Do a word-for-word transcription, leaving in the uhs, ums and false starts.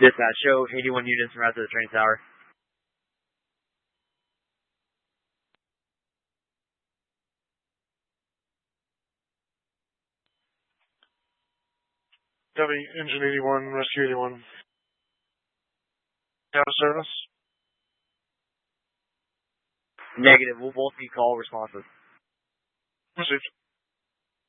Dispatch, show eighty-one units from out to the train tower. Copy, engine eighty-one, rescue eighty-one. Out of service? Negative, we'll both be call responsive. Received.